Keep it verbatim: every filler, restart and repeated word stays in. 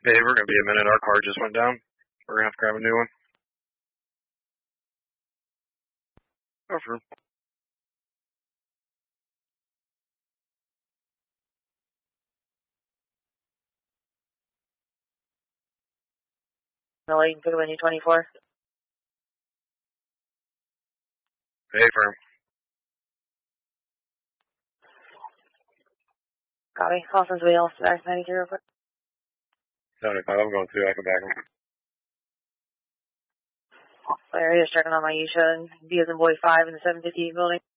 Hey, we're going to be a minute. Our car just went down. We're going to have to grab a new one. Over. Millie, Goodwin, twenty-four. Hey, firm. Copy. Austin's wheel, back ninety-two real quick. seventy-five, I'm going through. I come back. Larry is checking on my U-Show. B as in boy five in the seven fifty building.